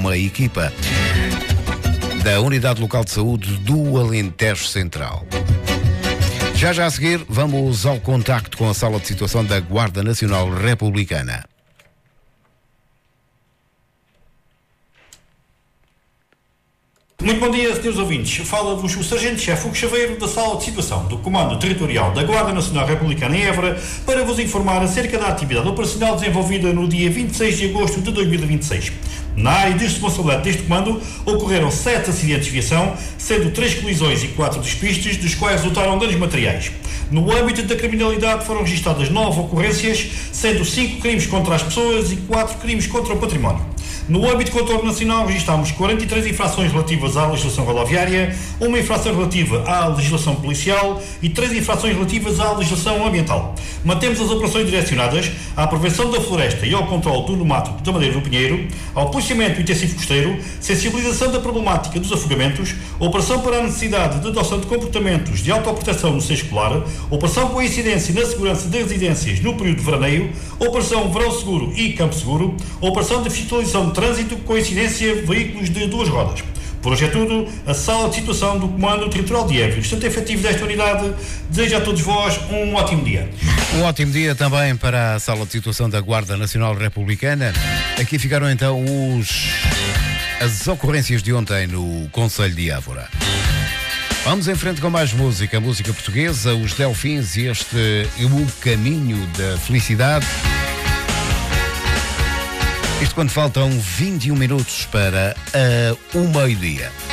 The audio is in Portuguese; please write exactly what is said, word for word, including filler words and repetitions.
uma equipa da Unidade Local de Saúde do Alentejo Central. Já já a seguir, vamos ao contacto com a Sala de Situação da Guarda Nacional Republicana. Muito bom dia, senhores ouvintes. Fala-vos o Sargento-Chefe Hugo Chaveiro da Sala de Situação do Comando Territorial da Guarda Nacional Republicana em Évora para vos informar acerca da atividade operacional desenvolvida no dia vinte e seis de agosto de dois mil e vinte e seis. Na área de responsabilidade deste comando ocorreram sete acidentes de viação, sendo três colisões e quatro despistes, dos quais resultaram danos materiais. No âmbito da criminalidade foram registradas nove ocorrências, sendo cinco crimes contra as pessoas e quatro crimes contra o património. No âmbito do contorno nacional, registámos quarenta e três infrações relativas à legislação rodoviária, uma infração relativa à legislação policial e três infrações relativas à legislação ambiental. Mantemos as operações direcionadas à prevenção da floresta e ao controle do nomático da Madeira do Pinheiro, ao policiamento intensivo costeiro, sensibilização da problemática dos afogamentos, operação para a necessidade de adoção de comportamentos de autoproteção no seio escolar, operação com incidência na segurança das residências no período de veraneio, operação Verão Seguro e Campo Seguro, operação de fiscalização de trânsito com incidência de veículos de duas rodas. Por hoje é tudo. A Sala de Situação do Comando Territorial de Évora, estante efetivo desta unidade, desejo a todos vós um ótimo dia. Um ótimo dia também para a Sala de Situação da Guarda Nacional Republicana. Aqui ficaram então os... as ocorrências de ontem no Concelho de Évora. Vamos em frente com mais música, música portuguesa, os Delfins e este O Caminho da Felicidade. Isto quando faltam vinte e um minutos para uh, o meio-dia.